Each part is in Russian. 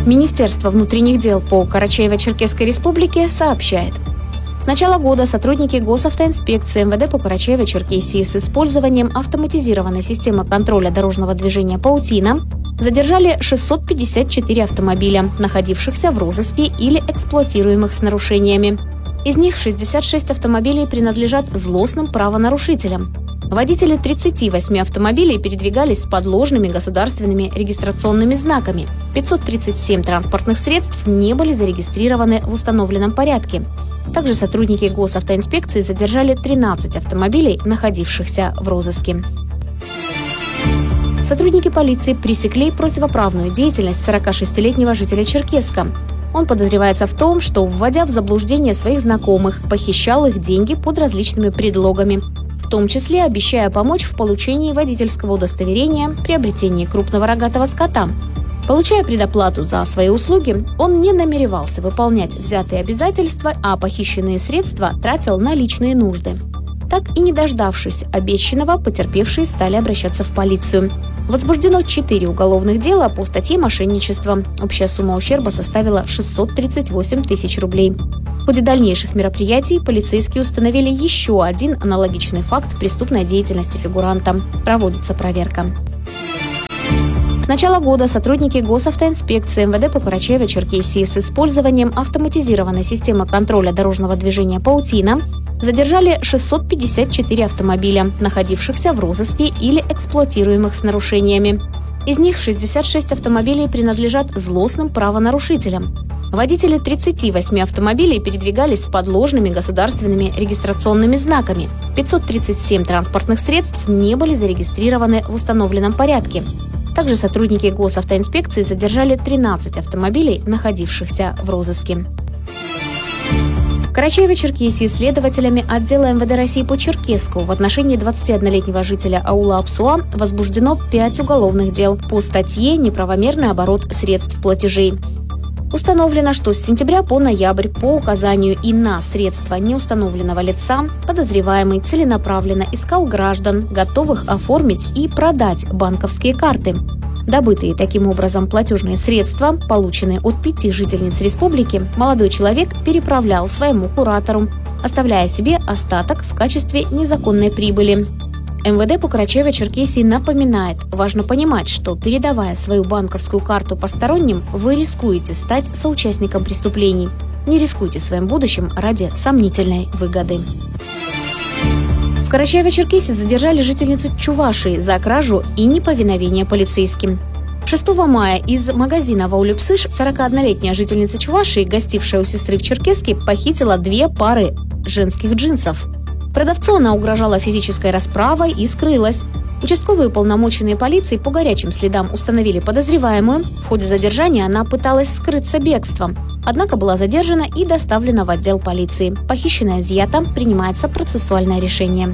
Министерство внутренних дел по Карачаево-Черкесской республике сообщает. С начала года сотрудники госавтоинспекции МВД по Карачаево-Черкесии с использованием автоматизированной системы контроля дорожного движения «Паутина» задержали 654 автомобиля, находившихся в розыске или эксплуатируемых с нарушениями. Из них 66 автомобилей принадлежат злостным правонарушителям. Водители 38 автомобилей передвигались с подложными государственными регистрационными знаками. 537 транспортных средств не были зарегистрированы в установленном порядке. Также сотрудники госавтоинспекции задержали 13 автомобилей, находившихся в розыске. Сотрудники полиции пресекли противоправную деятельность 46-летнего жителя Черкесска. Он подозревается в том, что, вводя в заблуждение своих знакомых, похищал их деньги под различными предлогами, в том числе обещая помочь в получении водительского удостоверения, приобретении крупного рогатого скота. Получая предоплату за свои услуги, он не намеревался выполнять взятые обязательства, а похищенные средства тратил на личные нужды. Так и не дождавшись обещанного, потерпевшие стали обращаться в полицию. Возбуждено 4 уголовных дела по статье «Мошенничество». Общая сумма ущерба составила 638 тысяч рублей. В ходе дальнейших мероприятий полицейские установили еще один аналогичный факт преступной деятельности фигуранта. Проводится проверка. С начала года сотрудники госавтоинспекции МВД по Карачаево-Черкесии с использованием автоматизированной системы контроля дорожного движения «Паутина» задержали 654 автомобиля, находившихся в розыске или эксплуатируемых с нарушениями. Из них 66 автомобилей принадлежат злостным правонарушителям. Водители 38 автомобилей передвигались с подложными государственными регистрационными знаками. 537 транспортных средств не были зарегистрированы в установленном порядке. Также сотрудники госавтоинспекции задержали 13 автомобилей, находившихся в розыске. В Карачаево-Черкесии следователями отдела МВД России по Черкесску в отношении 21-летнего жителя аула Апсуа возбуждено 5 уголовных дел по статье «Неправомерный оборот средств платежей». Установлено, что с сентября по ноябрь по указанию и на средства неустановленного лица подозреваемый целенаправленно искал граждан, готовых оформить и продать банковские карты. Добытые таким образом платежные средства, полученные от 5 жительниц республики, молодой человек переправлял своему куратору, оставляя себе остаток в качестве незаконной прибыли. МВД по Карачаево-Черкесии напоминает, важно понимать, что, передавая свою банковскую карту посторонним, вы рискуете стать соучастником преступлений. Не рискуйте своим будущим ради сомнительной выгоды. В Карачаево-Черкесии задержали жительницу Чувашии за кражу и неповиновение полицейским. 6 мая из магазина в ауле Псыш 41-летняя жительница Чувашии, гостившая у сестры в Черкесске, похитила 2 пары женских джинсов. Продавцу она угрожала физической расправой и скрылась. Участковые уполномоченные полиции по горячим следам установили подозреваемую. В ходе задержания она пыталась скрыться бегством. Однако была задержана и доставлена в отдел полиции. Похищенное изъято, принимается процессуальное решение.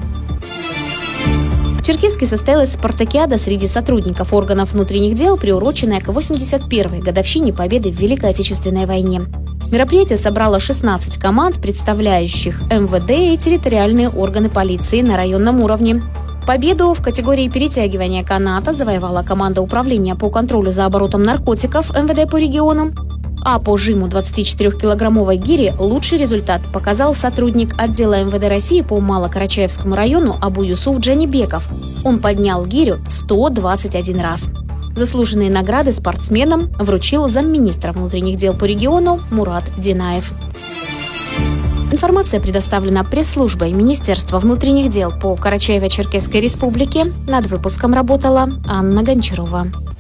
В Черкесске состоялась спартакиада среди сотрудников органов внутренних дел, приуроченная к 81-й годовщине победы в Великой Отечественной войне. Мероприятие собрало 16 команд, представляющих МВД и территориальные органы полиции на районном уровне. Победу в категории перетягивания каната завоевала команда управления по контролю за оборотом наркотиков МВД по регионам, а по жиму 24-килограммовой гири лучший результат показал сотрудник отдела МВД России по Малокарачаевскому району Абу Юсуф Джанибеков. Он поднял гирю 121 раз. Заслуженные награды спортсменам вручил замминистра внутренних дел по региону Мурат Динаев. Информация предоставлена пресс-службой Министерства внутренних дел по Карачаево-Черкесской республике. Над выпуском работала Анна Гончарова.